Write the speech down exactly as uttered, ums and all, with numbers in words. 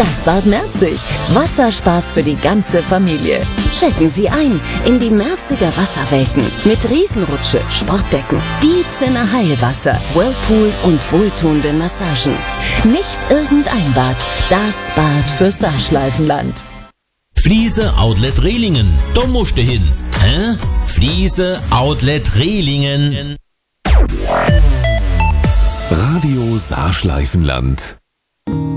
Das Bad Merzig. Wasserspaß für die ganze Familie. Checken Sie ein in die Merziger Wasserwelten mit Riesenrutsche, Sportdecken, Bieziner Heilwasser, Whirlpool und wohltuenden Massagen. Nicht irgendein Bad, das Bad für Saarschleifenland. Fliese Outlet Rehlingen, da musst du hin. Hä? Fliese Outlet Rehlingen. Radio Saarschleifenland.